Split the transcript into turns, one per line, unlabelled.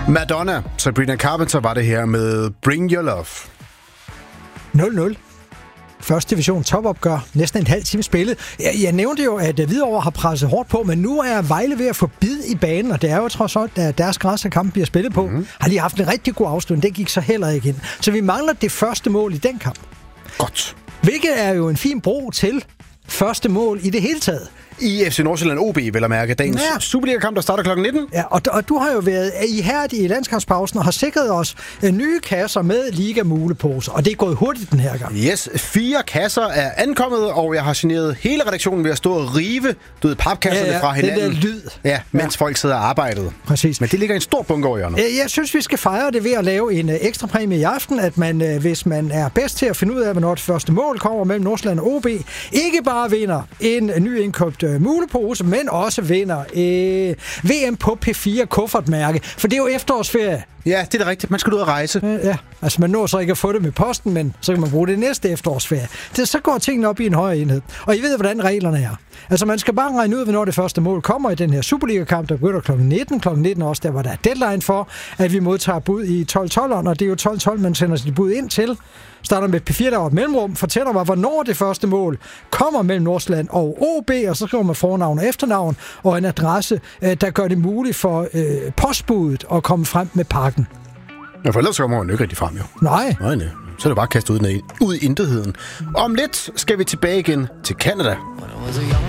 Madonna, Sabrina Carpenter var det her med Bring Your Love.
0-0. Første division topopgør. Næsten en halv time spillet. Jeg nævnte jo, at Hvidovre har presset hårdt på, men nu er Vejle ved at få bid i banen, og det er jo trods alt, at deres græs, kampen bliver spillet på. Har lige haft en rigtig god afslutning. Det gik så heller ikke ind. Så vi mangler det første mål i den kamp.
Godt.
Hvilket er jo en fin bro til første mål i det hele taget.
I FC Nordsjælland OB, vil jeg mærke, dagens Superliga-kamp, der starter kl. 19.
Ja, og du har jo været ihærdig i landskampspausen og har sikret os nye kasser med liga-muleposer, og det er gået hurtigt den her gang.
Yes, 4 kasser er ankommet, og jeg har generet hele redaktionen ved at stå og rive papkasserne fra hinanden.
Den der lyd.
Ja, mens folk sidder og arbejder.
Præcis.
Men det ligger en stor bunke over hjørnet.
Jeg synes, vi skal fejre det ved at lave en ekstra præmie i aften, at man, hvis man er bedst til at finde ud af, hvornår det første mål kommer mellem Nordsjælland og OB, ikke bare vinder en ny indkøbt mulepose, men også vinder VM på P4 kuffertmærke, for det er jo efterårsferie.
Ja, det er rigtigt. Man skal ud og rejse.
Ja, altså man når så ikke at få det med posten, men så kan man bruge det næste efterårsferie. Så går tingene op i en højere enhed. Og I ved, hvordan reglerne er. Altså man skal bare regne ud, hvornår det første mål kommer i den her Superliga-kamp, der begynder kl. 19. Kl. 19 også, der var der deadline for, at vi modtager bud i 12-12'eren, og det er jo 12-12, man sender sit bud ind til. Starter med P4, der var et mellemrum, fortæller mig, hvornår det første mål kommer mellem Nordsjælland og OB, og så skriver man fornavn og efternavn, og en adresse, der gør det muligt for postbudet at komme frem med pakken.
Ja, for ellers kommer man jo ikke rigtig frem, jo.
Nej.
Så er det bare kastet ud i intetheden. Om lidt skal vi tilbage igen til Canada.